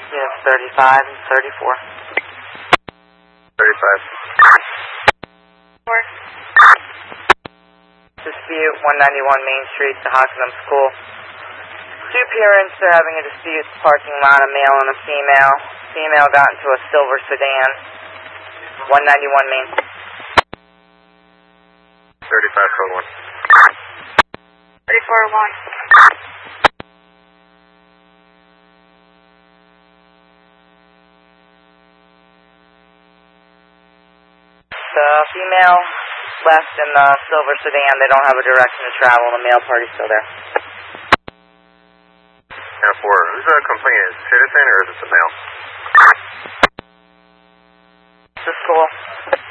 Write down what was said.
Yes, 35 and 34. 35. Dispute 191 Main Street to Hockenham School. Two parents are having a dispute in the parking lot, a male and a female. Female got into a silver sedan. 191 Main. 35 code 1. 3401. The female left in the silver sedan. They don't have a direction to travel. The male party's still there. Now 4. Who's complaining? Is it a citizen or is it the male? The school.